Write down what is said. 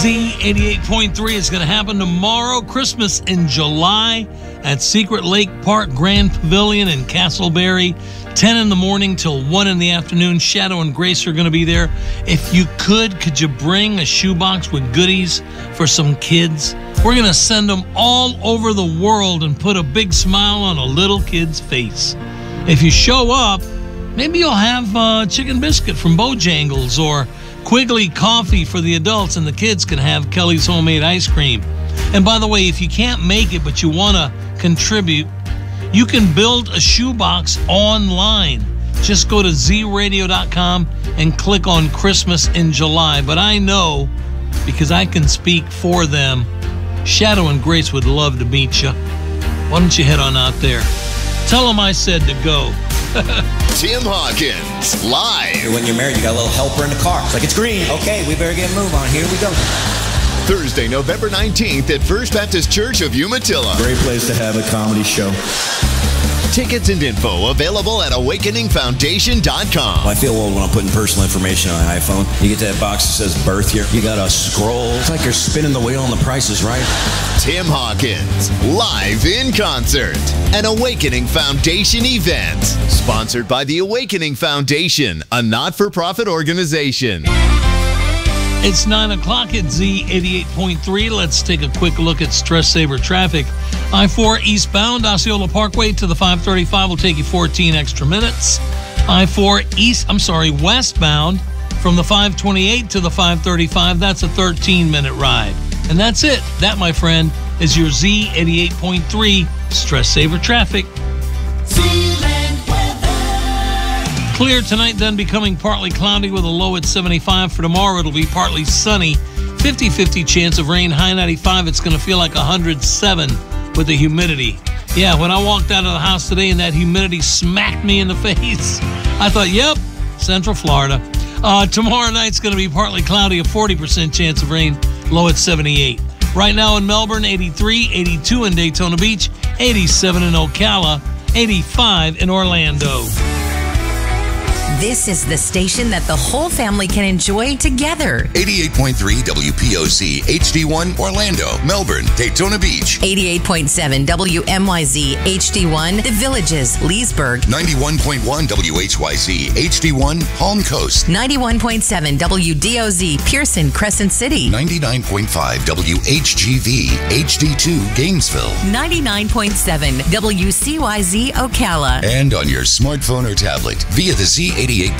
Z88.3 is going to happen tomorrow, Christmas in July at Secret Lake Park Grand Pavilion in Castleberry, 10 in the morning till 1 in the afternoon. Shadow and Grace are going to be there. If you could you bring a shoebox with goodies for some kids? We're going to send them all over the world and put a big smile on a little kid's face. If you show up, maybe you'll have chicken biscuit from Bojangles or Quigley coffee for the adults, and the kids can have Kelly's homemade ice cream. And by the way, if you can't make it but you want to contribute, you can build a shoebox online. Just go to zradio.com and click on Christmas in July. But I know, because I can speak for them, Shadow and Grace would love to meet you. Why don't you head on out there? Tell them I said to go. Tim Hawkins, live. When you're married, you got a little helper in the car. It's like, it's green. Okay, we better get a move on. Here we go. Thursday, November 19th at First Baptist Church of Umatilla. Great place to have a comedy show. Tickets and info available at awakeningfoundation.com. I feel old when I'm putting personal information on an iPhone. You get that box that says birth year. You got to scroll. It's like you're spinning the wheel and the price is right. Tim Hawkins, live in concert. An Awakening Foundation event. Sponsored by the Awakening Foundation, a not-for-profit organization. It's 9 o'clock at Z88.3. Let's take a quick look at Stress Saver traffic. I-4 eastbound, Osceola Parkway to the 535 will take you 14 extra minutes. I-4 westbound from the 528 to the 535, that's a 13-minute ride. And that's it. That, my friend, is your Z88.3 Stress Saver traffic. Clear tonight, then becoming partly cloudy with a low at 75. For tomorrow, it'll be partly sunny. 50-50 chance of rain, high 95. It's going to feel like 107 with the humidity. Yeah, when I walked out of the house today and that humidity smacked me in the face, I thought, yep, Central Florida. Tomorrow night's going to be partly cloudy, a 40% chance of rain, low at 78. Right now in Melbourne, 83, 82 in Daytona Beach, 87 in Ocala, 85 in Orlando. This is the station that the whole family can enjoy together. 88.3 WPOC HD1 Orlando, Melbourne, Daytona Beach. 88.7 WMYZ HD1 The Villages, Leesburg. 91.1 WHYZ HD1 Palm Coast. 91.7 WDOZ Pearson, Crescent City. 99.5 WHGV HD2 Gainesville. 99.7 WCYZ Ocala. And on your smartphone or tablet via the Z88.3